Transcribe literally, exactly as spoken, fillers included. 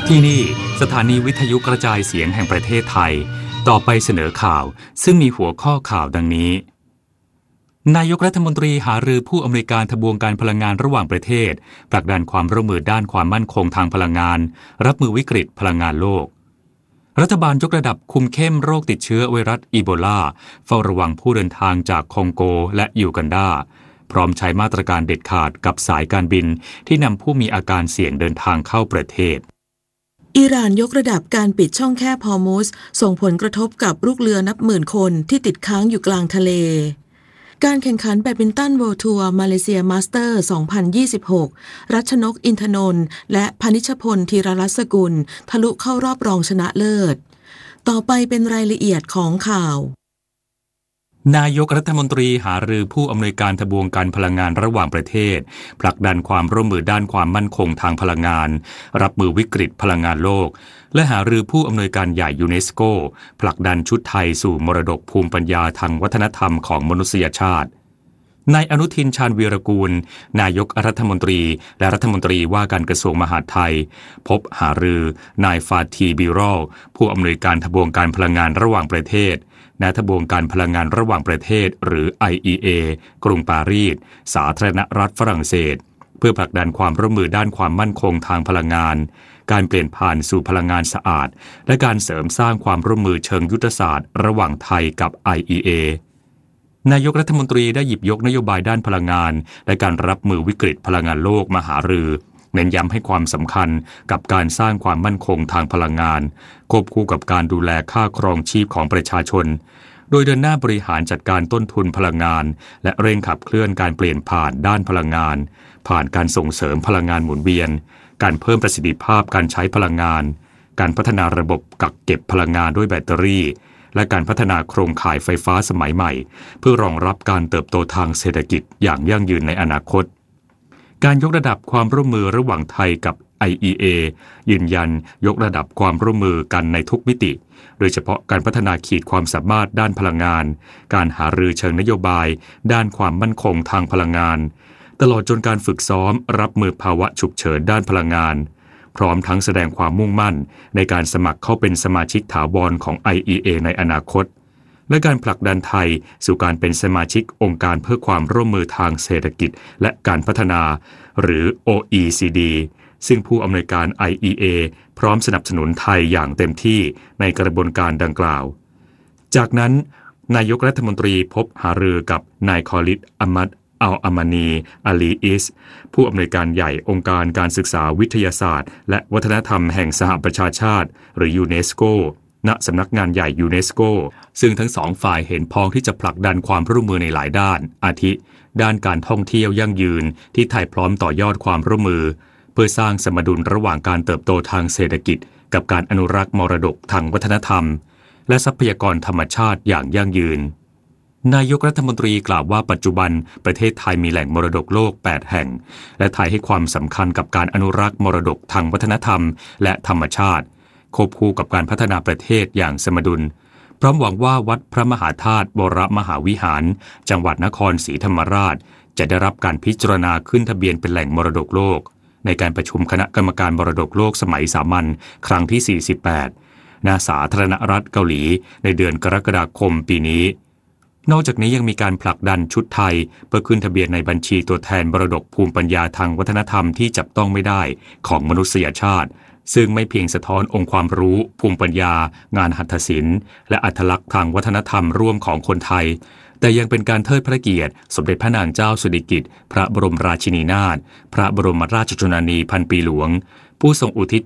ที่นี่สถานีวิทยุกระจายเสียงแห่งประเทศไทยต่อไปเสนอข่าวซึ่งมีหัวข้อข่าวดังนี้นายกรัฐมนตรีหารือผู้อำนวยการทบวงการพลังงานระหว่างประเทศผลักดันความร่วมมือด้านความมั่นคงทางพลังงานรับมือวิกฤตพลังงานโลกรัฐบาลยกระดับคุมเข้มโรคติดเชื้อไวรัสอีโบลาเฝ้าระวังผู้เดินทางจากคองโกและยูกันดาพร้อมใช้มาตรการเด็ดขาดกับสายการบินที่นำผู้มีอาการเสี่ยงเดินทางเข้าประเทศอิหร่านยกระดับการปิดช่องแคบฮอร์มุซส่งผลกระทบกับลูกเรือนับหมื่นคนที่ติดค้างอยู่กลางทะเลการแข่งขันแบดมินตันเวิลด์ทัวร์มาเลเซียมาสเตอร์ สองพันยี่สิบหก รัชนกอินทนนท์และพนิชพลธีรรัศกุลทะลุเข้ารอบรองชนะเลิศต่อไปเป็นรายละเอียดของข่าวนายกรัฐมนตรีหารือผู้อำนวยการทบวงการพลังงานระหว่างประเทศผลักดันความร่วมมือด้านความมั่นคงทางพลังงานรับมือวิกฤตพลังงานโลกและหารือผู้อำนวยการใหญ่ยูเนสโกผลักดันชุดไทยสู่มรดกภูมิปัญญาทางวัฒนธรรมของมนุษยชาตินายอนุทินชาญวีรกูลนายกรัฐมนตรีและรัฐมนตรีว่าการกระทรวงมหาดไทยพบหารือนายฟาทีบิรอลผู้อำนวยการทบวงการพลังงานระหว่างประเทศณทบวงการพลังงานระหว่างประเทศหรือ ไอ อี เอ กรุงปารีสสาธารณรัฐฝรั่งเศสเพื่อผลักดันความร่วมมือด้านความมั่นคงทางพลังงานการเปลี่ยนผ่านสู่พลังงานสะอาดและการเสริมสร้างความร่วมมือเชิงยุทธศาสตร์ระหว่างไทยกับ ไอ อี เอ นายกรัฐมนตรีได้หยิบยกนโยบายด้านพลังงานและการรับมือวิกฤตพลังงานโลกมาหารือเน้นย้ำให้ความสำคัญกับการสร้างความมั่นคงทางพลังงานควบคู่กับการดูแลค่าครองชีพของประชาชนโดยเดินหน้าบริหารจัดการต้นทุนพลังงานและเร่งขับเคลื่อนการเปลี่ยนผ่านด้านพลังงานผ่านการส่งเสริมพลังงานหมุนเวียนการเพิ่มประสิทธิภาพการใช้พลังงานการพัฒนาระบบกักเก็บพลังงานด้วยแบตเตอรี่และการพัฒนาโครงข่ายไฟฟ้าสมัยใหม่เพื่อรองรับการเติบโตทางเศรษฐกิจอย่างยั่งยืนในอนาคตการยกระดับความร่วมมือระหว่างไทยกับ ไอ อี เอ ยืนยันยกระดับความร่วมมือกันในทุกมิติโดยเฉพาะการพัฒนาขีดความสามารถด้านพลังงานการหารือเชิงนโยบายด้านความมั่นคงทางพลังงานตลอดจนการฝึกซ้อมรับมือภาวะฉุกเฉินด้านพลังงานพร้อมทั้งแสดงความมุ่งมั่นในการสมัครเข้าเป็นสมาชิกถาวรของ ไอ อี เอ ในอนาคตและการผลักดันไทยสู่การเป็นสมาชิกองค์การเพื่อความร่วมมือทางเศรษฐกิจและการพัฒนาหรือ โอ อี ซี ดี ซึ่งผู้อำนวยการ ไอ อี เอ พร้อมสนับสนุนไทยอย่างเต็มที่ในกระบวนการดังกล่าวจากนั้นนายกรัฐมนตรีพบหารือกับนายคอลิดอัมมัดอัลอามานีอาลีอิสผู้อำนวยการใหญ่องค์การการศึกษาวิทยาศาสตร์และวัฒนธรรมแห่งสหประชาชาติหรือยูเนสโกณสำนักงานใหญ่ยูเนสโกซึ่งทั้งสองฝ่ายเห็นพ้องที่จะผลักดันความร่วมมือในหลายด้านอาทิด้านการท่องเที่ยวยั่งยืนที่ไทยพร้อมต่อยอดความร่วมมือเพื่อสร้างสมดุลระหว่างการเติบโตทางเศรษฐกิจกับการอนุรักษ์มรดกทางวัฒนธรรมและทรัพยากรธรรมชาติอย่างยั่งยืนนายกรัฐมนตรีกล่าวว่าปัจจุบันประเทศไทยมีแหล่งมรดกโลกแปดแห่งและไทยให้ความสำคัญกับการอนุรักษ์มรดกทางวัฒนธรรมและธรรมชาติควบคู่กับการพัฒนาประเทศอย่างสมดุลพร้อมหวังว่าวัดพระมหาธาตุวรมหาวิหารจังหวัดนครศรีธรรมราชจะได้รับการพิจารณาขึ้นทะเบียนเป็นแหล่งมรดกโลกในการประชุมคณะกรรมการมรดกโลกสมัยสามัญครั้งที่สี่สิบแปดณสาธารณรัฐเกาหลีในเดือนกรกฎาคมปีนี้นอกจากนี้ยังมีการผลักดันชุดไทยเพื่อขึ้นทะเบียนในบัญชีตัวแทนมรดกภูมิปัญญาทางวัฒนธรรมที่จับต้องไม่ได้ของมนุษยชาติซึ่งไม่เพียงสะท้อนองค์ความรู้ภูมิปัญญางานหัตถศิลป์และอัตลักษณ์ทางวัฒนธรรมร่วมของคนไทยแต่ยังเป็นการเทิดพระเกียรติสมเด็จพระนางเจ้าสิริกิติ์พระบรมราชินีนาถพระบรมราชชนนีพันปีหลวงผู้ทรงอุทิศ